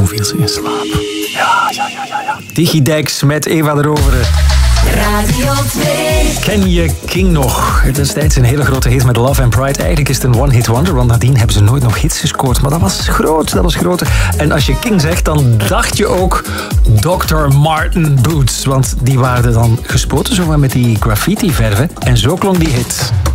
toen viel ze in slaap. Ja. Digidex met Eva de Rovere. Radio 2. Ken je King nog? Destijds een hele grote hit met Love and Pride. Eigenlijk is het een one-hit wonder, want nadien hebben ze nooit nog hits gescoord. Maar dat was groot. En als je King zegt, dan dacht je ook Dr. Martin Boots. Want die waren dan gespoten zo met die graffiti-verven. En zo klonk die hit.